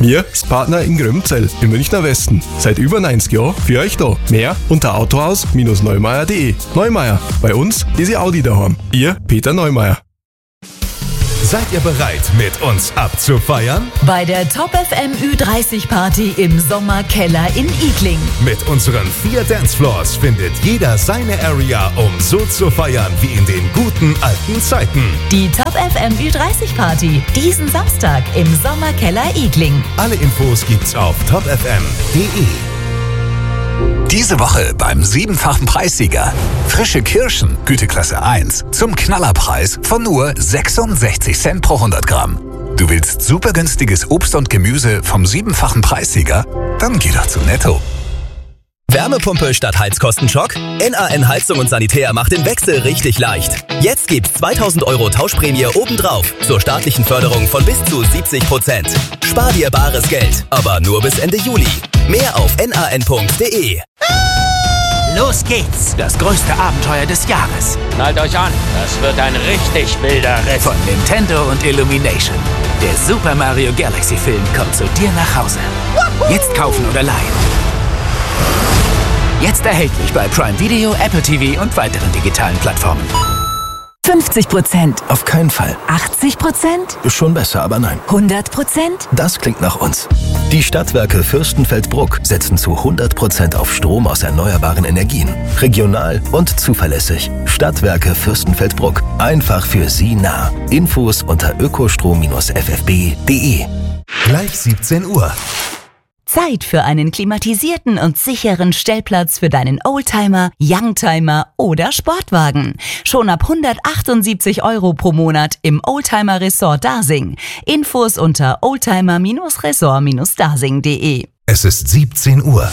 Wir sind Partner in Grömzell im Münchner Westen. Seit über 90 Jahren für euch da. Mehr unter autohaus-neumeier.de. Neumeier, bei uns ist ihr Audi daheim. Ihr Peter Neumeier. Seid ihr bereit, mit uns abzufeiern? Bei der Top FM Ü30 Party im Sommerkeller in Igling. Mit unseren 4 Dancefloors findet jeder seine Area, um so zu feiern wie in den guten alten Zeiten. Die Top FM Ü30 Party, diesen Samstag im Sommerkeller Igling. Alle Infos gibt's auf topfm.de. Diese Woche beim 7-fachen Preissieger. Frische Kirschen, Güteklasse 1, zum Knallerpreis von nur 66 Cent pro 100 Gramm. Du willst super günstiges Obst und Gemüse vom 7-fachen Preissieger? Dann geh doch zu Netto. Wärmepumpe statt Heizkostenschock? NAN Heizung und Sanitär macht den Wechsel richtig leicht. Jetzt gibt's 2.000 € Tauschprämie obendrauf zur staatlichen Förderung von bis zu 70%. Spar dir bares Geld, aber nur bis Ende Juli. Mehr auf nan.de. Los geht's! Das größte Abenteuer des Jahres. Schnallt euch an, das wird ein richtig wilder Ritt. Von Nintendo und Illumination. Der Super Mario Galaxy Film kommt zu dir nach Hause. Jetzt kaufen oder leihen. Jetzt erhältlich bei Prime Video, Apple TV und weiteren digitalen Plattformen. 50%. Auf keinen Fall. 80%? Schon besser, aber nein. 100%? Das klingt nach uns. Die Stadtwerke Fürstenfeldbruck setzen zu 100% auf Strom aus erneuerbaren Energien. Regional und zuverlässig. Stadtwerke Fürstenfeldbruck. Einfach für Sie nah. Infos unter ökostrom-ffb.de. Gleich 17 Uhr. Zeit für einen klimatisierten und sicheren Stellplatz für deinen Oldtimer, Youngtimer oder Sportwagen. Schon ab 178 € pro Monat im Oldtimer Resort Dasing. Infos unter oldtimer-resort-dasing.de. Es ist 17 Uhr.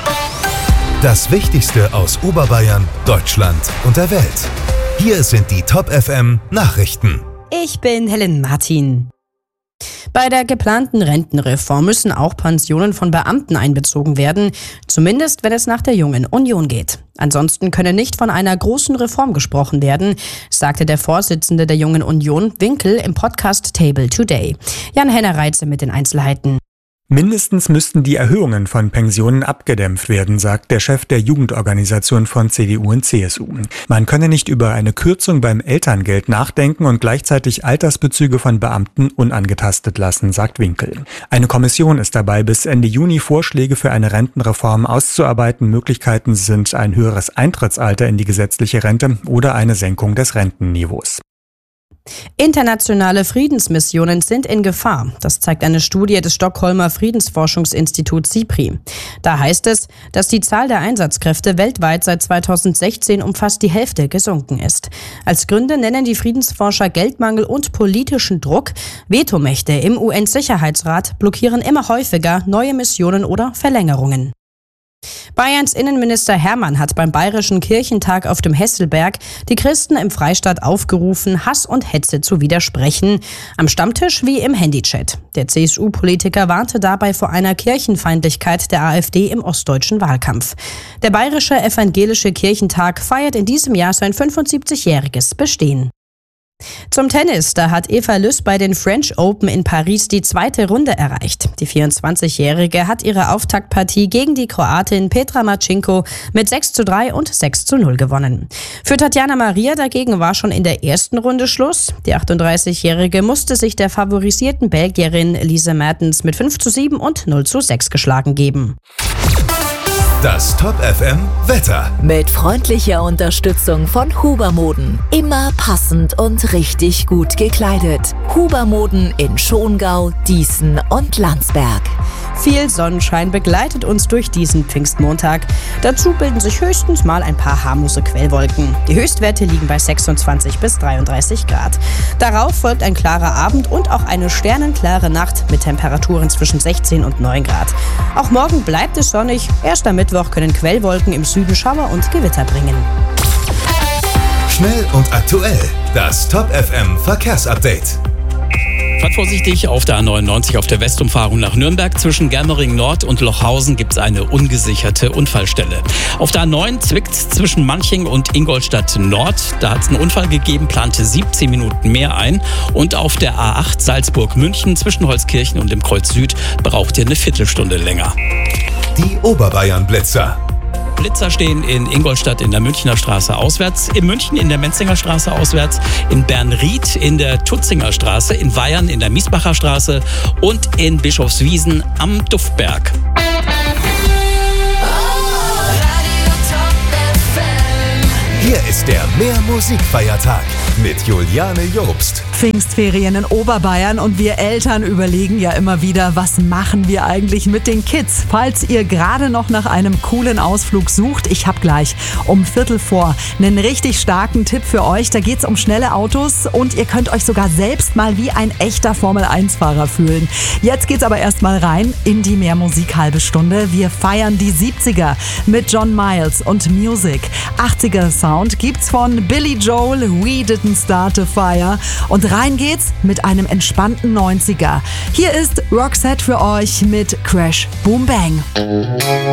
Das Wichtigste aus Oberbayern, Deutschland und der Welt. Hier sind die Top FM Nachrichten. Ich bin Helen Martin. Bei der geplanten Rentenreform müssen auch Pensionen von Beamten einbezogen werden, zumindest wenn es nach der Jungen Union geht. Ansonsten könne nicht von einer großen Reform gesprochen werden, sagte der Vorsitzende der Jungen Union, Winkel, im Podcast Table Today. Jan-Henner Reitze mit den Einzelheiten. Mindestens müssten die Erhöhungen von Pensionen abgedämpft werden, sagt der Chef der Jugendorganisation von CDU und CSU. Man könne nicht über eine Kürzung beim Elterngeld nachdenken und gleichzeitig Altersbezüge von Beamten unangetastet lassen, sagt Winkel. Eine Kommission ist dabei, bis Ende Juni Vorschläge für eine Rentenreform auszuarbeiten. Möglichkeiten sind ein höheres Eintrittsalter in die gesetzliche Rente oder eine Senkung des Rentenniveaus. Internationale Friedensmissionen sind in Gefahr. Das zeigt eine Studie des Stockholmer Friedensforschungsinstituts SIPRI. Da heißt es, dass die Zahl der Einsatzkräfte weltweit seit 2016 um fast die Hälfte gesunken ist. Als Gründe nennen die Friedensforscher Geldmangel und politischen Druck. Vetomächte im UN-Sicherheitsrat blockieren immer häufiger neue Missionen oder Verlängerungen. Bayerns Innenminister Hermann hat beim Bayerischen Kirchentag auf dem Hesselberg die Christen im Freistaat aufgerufen, Hass und Hetze zu widersprechen. Am Stammtisch wie im Handychat. Der CSU-Politiker warnte dabei vor einer Kirchenfeindlichkeit der AfD im ostdeutschen Wahlkampf. Der Bayerische Evangelische Kirchentag feiert in diesem Jahr sein 75-jähriges Bestehen. Zum Tennis, da hat Eva Lüss bei den French Open in Paris die zweite Runde erreicht. Die 24-Jährige hat ihre Auftaktpartie gegen die Kroatin Petra Marcinko mit 6:3 und 6:0 gewonnen. Für Tatjana Maria dagegen war schon in der ersten Runde Schluss. Die 38-Jährige musste sich der favorisierten Belgierin Lise Mertens mit 5:7 und 0:6 geschlagen geben. Das Top FM Wetter. Mit freundlicher Unterstützung von Huber Moden. Immer passend und richtig gut gekleidet. Huber Moden in Schongau, Dießen und Landsberg. Viel Sonnenschein begleitet uns durch diesen Pfingstmontag. Dazu bilden sich höchstens mal ein paar harmlose Quellwolken. Die Höchstwerte liegen bei 26 bis 33 Grad. Darauf folgt ein klarer Abend und auch eine sternenklare Nacht mit Temperaturen zwischen 16 und 9 Grad. Auch morgen bleibt es sonnig. Erst am Mittwoch können Quellwolken im Süden Schauer und Gewitter bringen. Schnell und aktuell. Das Top FM Verkehrsupdate. Fahrt vorsichtig auf der A99 auf der Westumfahrung nach Nürnberg. Zwischen Germering Nord und Lochhausen gibt es eine ungesicherte Unfallstelle. Auf der A9 zwickt zwischen Manching und Ingolstadt Nord. Da hat es einen Unfall gegeben, plante 17 Minuten mehr ein. Und auf der A8 Salzburg-München zwischen Holzkirchen und dem Kreuz Süd braucht ihr eine Viertelstunde länger. Die Oberbayern-Blitzer. Blitzer stehen in Ingolstadt in der Münchner Straße auswärts, in München in der Menzinger Straße auswärts, in Bernried in der Tutzinger Straße, in Weyern in der Miesbacher Straße und in Bischofswiesen am Duftberg. Hier ist der Mehr-Musik-Feiertag mit Juliane Jobst. Pfingstferien in Oberbayern und wir Eltern überlegen ja immer wieder, was machen wir eigentlich mit den Kids? Falls ihr gerade noch nach einem coolen Ausflug sucht, ich habe gleich um 3:45 einen richtig starken Tipp für euch. Da geht's um schnelle Autos und ihr könnt euch sogar selbst mal wie ein echter Formel-1-Fahrer fühlen. Jetzt geht's aber erstmal rein in die Mehr-Musik-halbe Stunde. Wir feiern die 70er mit John Miles und Music. 80er-Sound gibt's von Billy Joel, We Didn't Start a Fire. Und rein geht's mit einem entspannten 90er. Hier ist Roxette für euch mit Crash Boom Bang.